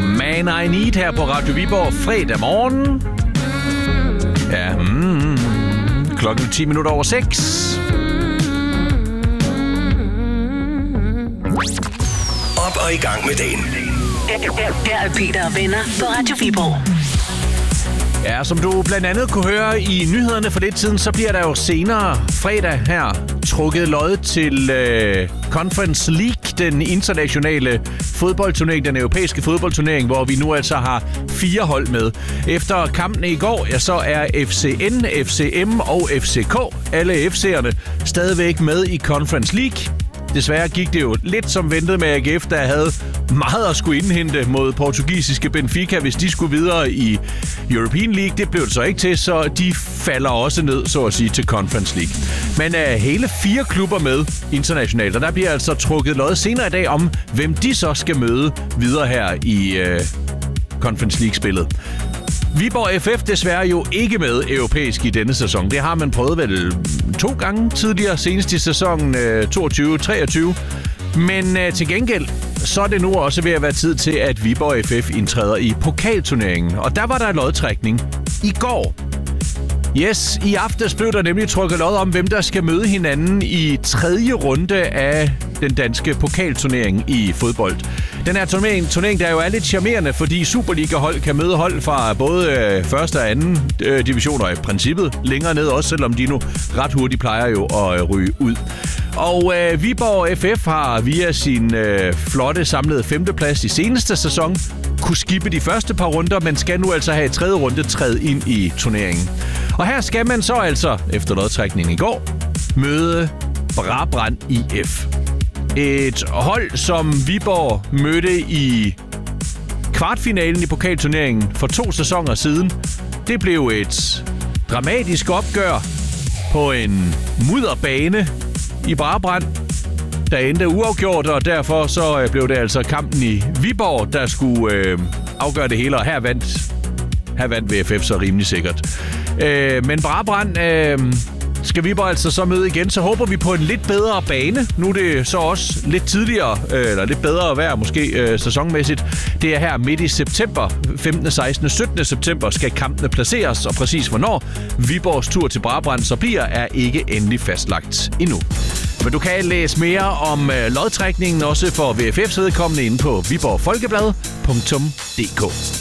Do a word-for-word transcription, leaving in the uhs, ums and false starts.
og Man I Need her på Radio Viborg fredag morgen. Ja, mm, klokken ti minutter over seks. Op og i gang med dagen. Her er Peter og venner på Radio Viborg. Ja, som du blandt andet kunne høre i nyhederne for lidt siden, så bliver der jo senere fredag her trukket lod til øh, Conference League, den internationale fodboldturnering, den europæiske fodboldturnering, hvor vi nu altså har fire hold med. Efter kampene i går, ja, så er F C N, F C M og F C K, alle F C'erne, stadigvæk med i Conference League. Desværre gik det jo lidt som ventet med A G F, der havde meget at skulle indhente mod portugisiske Benfica, hvis de skulle videre i European League. Det blev det så ikke til, så de falder også ned, så at sige, til Conference League. Men uh, hele fire klubber med internationalt, og der bliver altså trukket lod senere i dag om, hvem de så skal møde videre her i uh, Conference League-spillet. Viborg F F desværre jo ikke med europæisk i denne sæson. Det har man prøvet vel to gange tidligere, senest i sæsonen øh, toogtyve treogtyve. Men øh, til gengæld, så er det nu også ved at være tid til, at Viborg F F indtræder i pokalturneringen. Og der var der lodtrækning i går. Yes, i aftes blev der nemlig trukket lod om, hvem der skal møde hinanden i tredje runde af den danske pokalturnering i fodbold. Den her turnering, turnering der jo er lidt charmerende, fordi Superliga-hold kan møde hold fra både øh, første og anden øh, division, og i princippet længere ned også, selvom de nu ret hurtigt plejer jo at øh, ryge ud. Og øh, Viborg F F har via sin øh, flotte samlede femteplads i seneste sæson kunne skippe de første par runder, men skal nu altså have i tredje runde træde ind i turneringen. Og her skal man så altså, efter lodtrækningen i går, møde Brabrand I F. Et hold, som Viborg mødte i kvartfinalen i pokalturneringen for to sæsoner siden. Det blev et dramatisk opgør på en mudderbane i Brabrand, der endte uafgjort, og derfor så blev det altså kampen i Viborg, der skulle øh, afgøre det hele, og her vandt, her vandt V F F så rimelig sikkert. Øh, men Brabrand øh, skal Viborg altså så møde igen, så håber vi på en lidt bedre bane. Nu er det så også lidt tidligere, øh, eller lidt bedre vejr måske øh, sæsonmæssigt. Det er her midt i september, femtende, sekstende, syttende september, skal kampene placeres, og præcis hvornår Viborgs tur til Brabrand så bliver, er ikke endelig fastlagt endnu. Men du kan læse mere om øh, lodtrækningen også for V F F's vedkommende inde på viborg folkeblad punktum d k.